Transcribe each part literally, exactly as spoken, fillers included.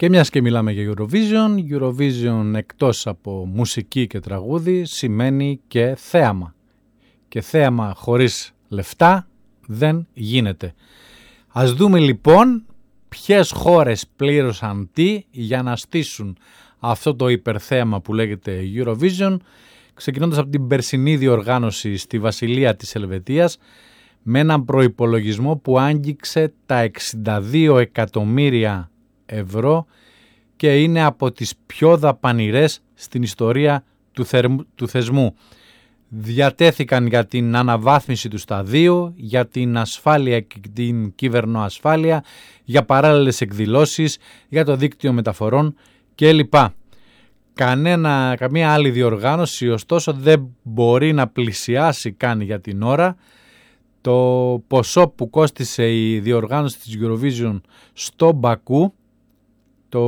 Και μιας και μιλάμε για Eurovision, Eurovision εκτός από μουσική και τραγούδι σημαίνει και θέαμα. Και θέαμα χωρίς λεφτά δεν γίνεται. Ας δούμε λοιπόν ποιες χώρες πλήρωσαν τι για να στήσουν αυτό το υπερθέαμα που λέγεται Eurovision, ξεκινώντας από την περσινή διοργάνωση στη Βασιλεία της Ελβετίας με έναν προϋπολογισμό που άγγιξε τα εξήντα δύο εκατομμύρια ευρώ και είναι από τις πιο δαπανηρές στην ιστορία του, θερ, του θεσμού. Διατέθηκαν για την αναβάθμιση του σταδίου, για την ασφάλεια και την κυβερνοασφάλεια, για παράλληλες εκδηλώσεις, για το δίκτυο μεταφορών κλπ. Κανένα, καμία άλλη διοργάνωση ωστόσο δεν μπορεί να πλησιάσει καν για την ώρα το ποσό που κόστισε η διοργάνωση της Eurovision στο Μπακού. Το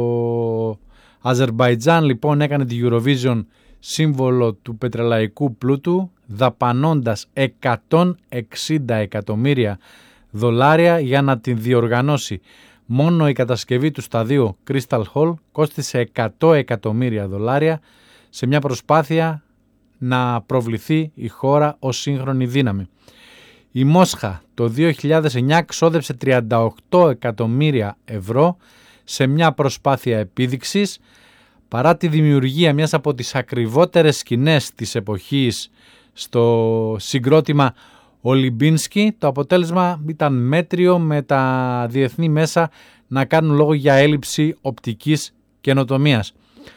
Αζερμπαϊτζάν λοιπόν έκανε τη Eurovision σύμβολο του πετρελαϊκού πλούτου, δαπανώντας εκατόν εξήντα εκατομμύρια δολάρια για να την διοργανώσει. Μόνο η κατασκευή του σταδίου Crystal Hall κόστισε εκατό εκατομμύρια δολάρια σε μια προσπάθεια να προβληθεί η χώρα ως σύγχρονη δύναμη. Η Μόσχα το δύο χιλιάδες εννιά ξόδεψε τριάντα οκτώ εκατομμύρια ευρώ σε μια προσπάθεια επίδειξης. Παρά τη δημιουργία μιας από τις ακριβότερες σκηνές της εποχής στο συγκρότημα Ολυμπίνσκι, το αποτέλεσμα ήταν μέτριο με τα διεθνή μέσα να κάνουν λόγο για έλλειψη οπτικής καινοτομίας.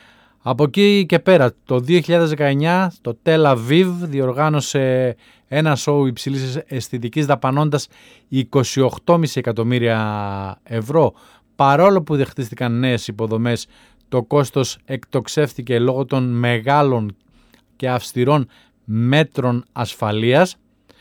Από εκεί και πέρα, το δύο χιλιάδες δεκαεννιά το Τελ Αβίβ διοργάνωσε ένα σοου υψηλής αισθητικής δαπανώντας είκοσι οκτώ κόμμα πέντε εκατομμύρια ευρώ. Παρόλο που δεχτίστηκαν νέες υποδομές, το κόστος εκτοξεύτηκε λόγω των μεγάλων και αυστηρών μέτρων ασφαλείας.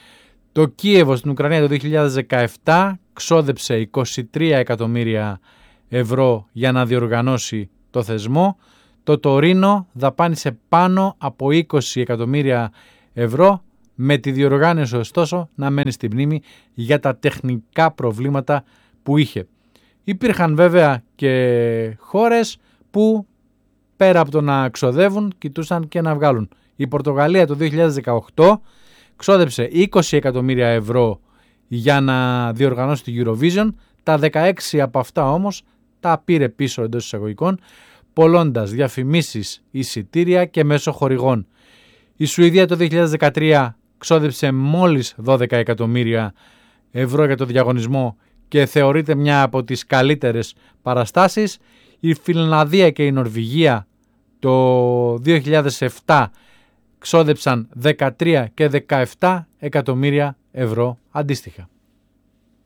Το Κίεβο στην Ουκρανία το δύο χιλιάδες δεκαεπτά ξόδεψε είκοσι τρία εκατομμύρια ευρώ για να διοργανώσει το θεσμό. Το Τωρίνο δαπάνησε πάνω από είκοσι εκατομμύρια ευρώ, με τη διοργάνωση ωστόσο να μένει στη μνήμη για τα τεχνικά προβλήματα που είχε. Υπήρχαν βέβαια και χώρες που πέρα από το να ξοδεύουν κοιτούσαν και να βγάλουν. Η Πορτογαλία το δύο χιλιάδες δεκαοκτώ ξόδεψε είκοσι εκατομμύρια ευρώ για να διοργανώσει τη Eurovision. Τα δεκαέξι από αυτά όμως τα πήρε πίσω εντός εισαγωγικών, πωλώντας διαφημίσεις, εισιτήρια και μέσω χορηγών. Η Σουηδία το δύο χιλιάδες δεκατρία ξόδεψε μόλις δώδεκα εκατομμύρια ευρώ για το διαγωνισμό και θεωρείται μια από τις καλύτερες παραστάσεις. Η Φινλανδία και η Νορβηγία το δύο χιλιάδες επτά ξόδεψαν δεκατρία και δεκαεπτά εκατομμύρια ευρώ αντίστοιχα.